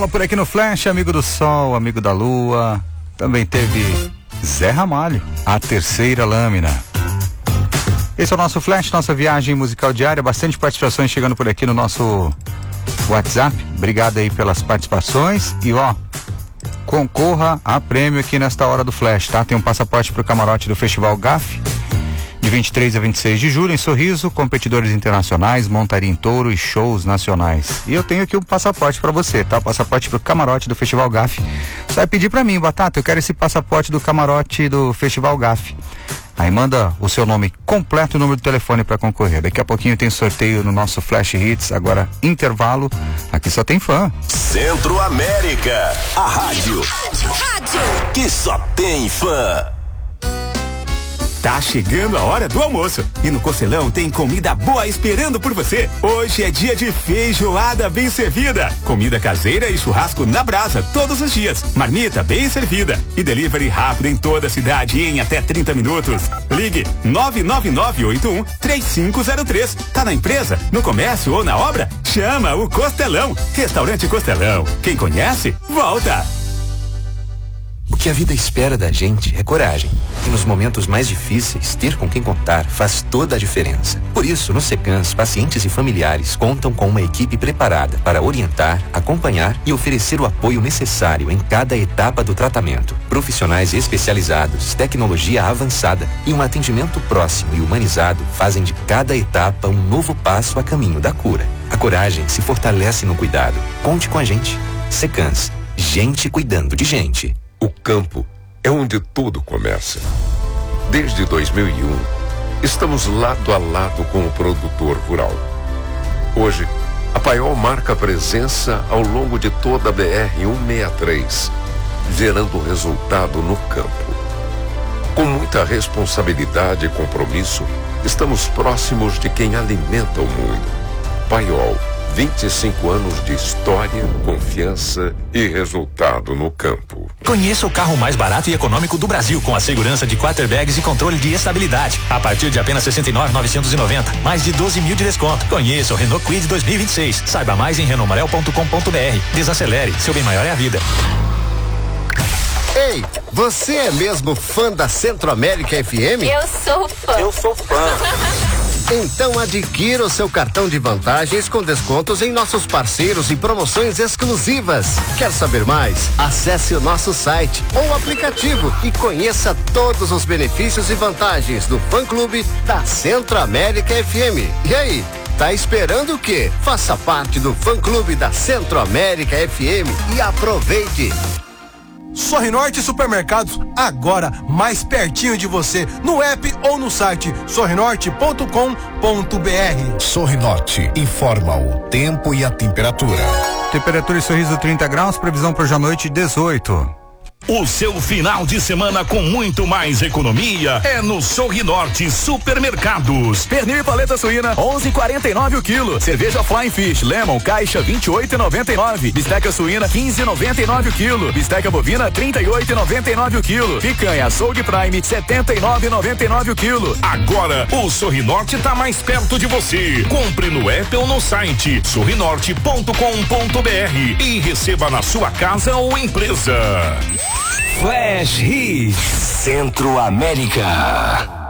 Por aqui no Flash, amigo do Sol, amigo da Lua. Também teve Zé Ramalho, A Terceira Lâmina. Esse é o nosso Flash, nossa viagem musical diária. Bastante participações chegando por aqui no nosso WhatsApp. Obrigado aí pelas participações. E concorra a prêmio aqui nesta hora do Flash, tá? Tem um passaporte pro camarote do Festival GAF, de 23 a 26 de julho, em Sorriso, competidores internacionais, montaria em touro e shows nacionais. E eu tenho aqui um passaporte pra você, tá? Passaporte pro camarote do Festival GAF. Você vai pedir pra mim, Batata, eu quero esse passaporte do camarote do Festival GAF. Aí manda o seu nome completo e o número do telefone pra concorrer. Daqui a pouquinho tem sorteio no nosso Flash Hits. Agora, intervalo. Aqui só tem fã. Centro América, a rádio que só tem fã. Tá chegando a hora do almoço e no Costelão tem comida boa esperando por você. Hoje é dia de feijoada bem servida, comida caseira e churrasco na brasa todos os dias, marmita bem servida e delivery rápido em toda a cidade em até 30 minutos. Ligue 999813503. Tá na empresa, no comércio ou na obra? Chama o Costelão. Restaurante Costelão. Quem conhece, volta. O que a vida espera da gente é coragem. E nos momentos mais difíceis, ter com quem contar faz toda a diferença. Por isso, no Secans, pacientes e familiares contam com uma equipe preparada para orientar, acompanhar e oferecer o apoio necessário em cada etapa do tratamento. Profissionais especializados, tecnologia avançada e um atendimento próximo e humanizado fazem de cada etapa um novo passo a caminho da cura. A coragem se fortalece no cuidado. Conte com a gente. Secans, gente cuidando de gente. O campo é onde tudo começa. Desde 2001, estamos lado a lado com o produtor rural. Hoje, a Paiol marca presença ao longo de toda a BR-163, gerando resultado no campo. Com muita responsabilidade e compromisso, estamos próximos de quem alimenta o mundo. Paiol, 25 anos de história, confiança e resultado no campo. Conheça o carro mais barato e econômico do Brasil com a segurança de quarterbags e controle de estabilidade. A partir de apenas R$ 69.990. Mais de 12 mil de desconto. Conheça o Renault Kwid 2026. Saiba mais em renaultmarel.com.br. Desacelere, seu bem maior é a vida. Ei, você é mesmo fã da Centro América FM? Eu sou fã. Eu sou fã. Então adquira o seu cartão de vantagens com descontos em nossos parceiros e promoções exclusivas. Quer saber mais? Acesse o nosso site ou aplicativo e conheça todos os benefícios e vantagens do fã-clube da Centro América FM. E aí, tá esperando o quê? Faça parte do fã-clube da Centro América FM e aproveite! Sorrinorte Supermercados, agora mais pertinho de você, no app ou no site sorrinorte.com.br. Sorrinorte informa o tempo e a temperatura. Temperatura em Sorriso 30 graus, previsão para hoje à noite 18. O seu final de semana com muito mais economia é no Sorrinorte Supermercados. Pernil e paleta suína 11,49 o quilo. Cerveja Flying Fish Lemon caixa 28,99. Bisteca suína 15,99 o quilo. Bisteca bovina 38,99 o quilo. Picanha Açougue Prime 79,99 o quilo. Agora o Sorrinorte tá mais perto de você. Compre no app ou no site sorrinorte.com.br e receba na sua casa ou empresa. Flash Hits Centro América.